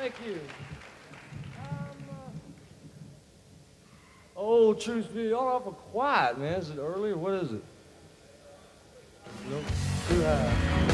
Thank you. Oh, truth be, y'all are awful quiet, man. Is it early or what is it? Nope, too high.